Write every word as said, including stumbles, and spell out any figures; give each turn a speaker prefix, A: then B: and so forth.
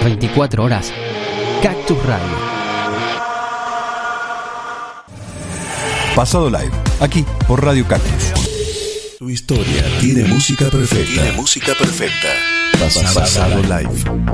A: veinticuatro horas. Cactus Radio.
B: Pasado Live, aquí por Radio Cactus.
C: Tu historia tiene música perfecta.
D: Tiene música perfecta.
C: Pasado Live.